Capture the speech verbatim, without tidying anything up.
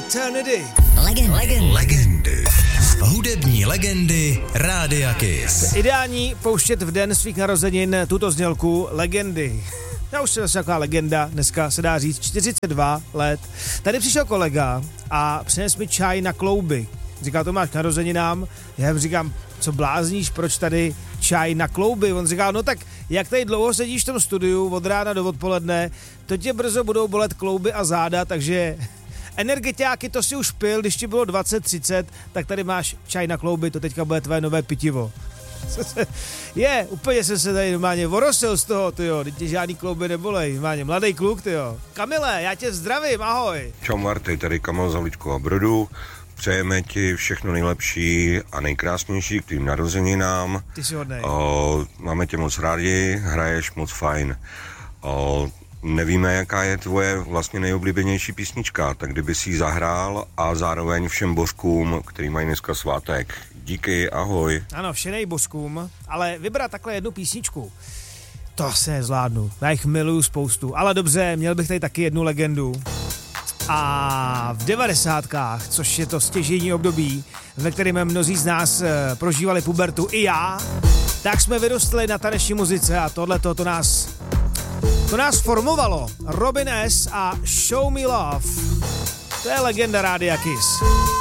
Eternity. Legend. Legend. Legendy. Hudební legendy Rádia Kiss. Ideální pouštět v den svých narozenin tuto znělku Legendy. Já už jsem taková legenda, dneska se dá říct čtyřicet dva let. Tady přišel kolega a přines mi čaj na klouby. Říká, to máš k narozeninám? Já jim říkám, co blázníš, proč tady čaj na klouby? On říká, no tak jak tady dlouho sedíš v tom studiu od rána do odpoledne, to tě brzo budou bolet klouby a záda, takže energetiáky to si už pil, když ti bylo dvacet třicet, tak tady máš čaj na klouby, to teďka bude tvé nové pitivo. Je, úplně jsem se tady normálně vorosil z toho, tyjo, teď tě žádný klouby nebolej, normálně mladý kluk, tyjo. Kamile, já tě zdravím, ahoj. Čau Marty, tady Kamil z Havlíčku a Brodu. Přejeme ti všechno nejlepší a nejkrásnější k tvým narozeninám. Ty jsi hodnej. O, máme tě moc rádi, hraješ moc fajn. O, nevíme, jaká je tvoje vlastně nejoblíbenější písnička, tak kdyby si ji zahrál a zároveň všem božkům, který mají dneska svátek. Díky, ahoj. Ano, všenej božkům, ale vybrat takhle jednu písničku, to asi nezvládnu. Já jich miluju spoustu, ale dobře, měl bych tady taky jednu legendu. A v devadesátkách, což je to stěžejní období, ve kterém mnozí z nás e, prožívali pubertu, i já, tak jsme vyrostli na taneční muzice a tohleto to nás, to nás formovalo. Robin S. a Show Me Love. To je legenda Rádia Kiss.